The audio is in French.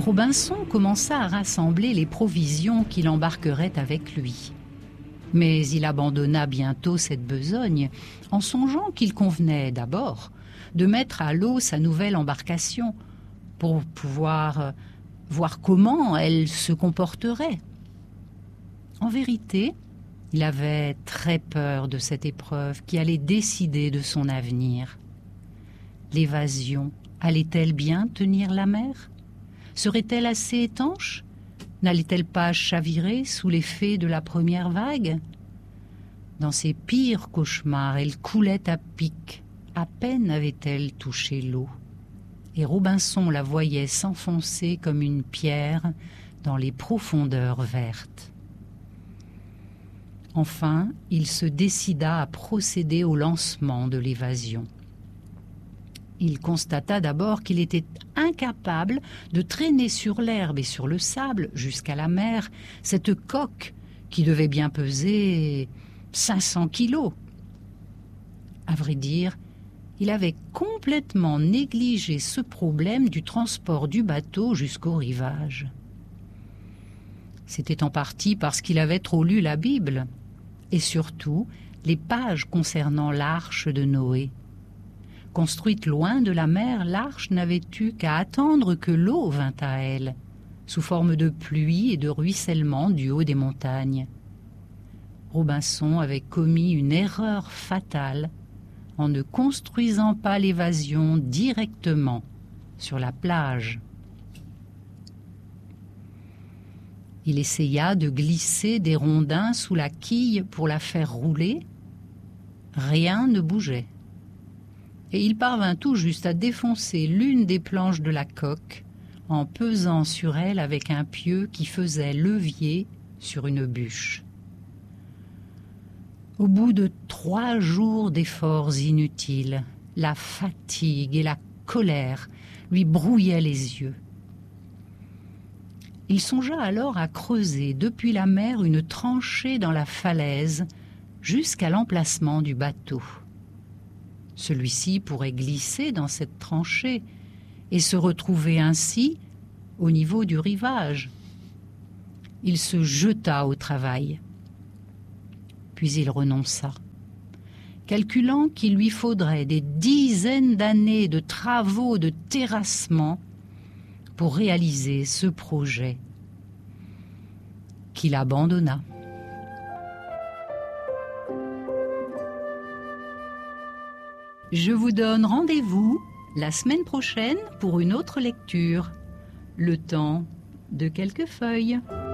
Robinson commença à rassembler les provisions qu'il embarquerait avec lui. Mais il abandonna bientôt cette besogne en songeant qu'il convenait d'abord de mettre à l'eau sa nouvelle embarcation pour pouvoir voir comment elle se comporterait. En vérité, il avait très peur de cette épreuve qui allait décider de son avenir. L'évasion allait-elle bien tenir la mer ? Serait-elle assez étanche ? N'allait-elle pas chavirer sous l'effet de la première vague ? Dans ses pires cauchemars, elle coulait à pic. À peine avait-elle touché l'eau. Et Robinson la voyait s'enfoncer comme une pierre dans les profondeurs vertes. Enfin, il se décida à procéder au lancement de l'évasion. Il constata d'abord qu'il était incapable de traîner sur l'herbe et sur le sable jusqu'à la mer cette coque qui devait bien peser 500 kilos. À vrai dire, il avait complètement négligé ce problème du transport du bateau jusqu'au rivage. C'était en partie parce qu'il avait trop lu la Bible, et surtout les pages concernant l'arche de Noé. Construite loin de la mer, l'arche n'avait eu qu'à attendre que l'eau vînt à elle, sous forme de pluie et de ruissellement du haut des montagnes. Robinson avait commis une erreur fatale en ne construisant pas l'évasion directement sur la plage. Il essaya de glisser des rondins sous la quille pour la faire rouler. Rien ne bougeait. Et il parvint tout juste à défoncer l'une des planches de la coque en pesant sur elle avec un pieu qui faisait levier sur une bûche. Au bout de 3 jours d'efforts inutiles, la fatigue et la colère lui brouillaient les yeux. Il songea alors à creuser depuis la mer une tranchée dans la falaise jusqu'à l'emplacement du bateau. Celui-ci pourrait glisser dans cette tranchée et se retrouver ainsi au niveau du rivage. Il se jeta au travail. Puis il renonça, calculant qu'il lui faudrait des dizaines d'années de travaux de terrassement pour réaliser ce projet qu'il abandonna. Je vous donne rendez-vous la semaine prochaine pour une autre lecture. Le temps de quelques feuilles.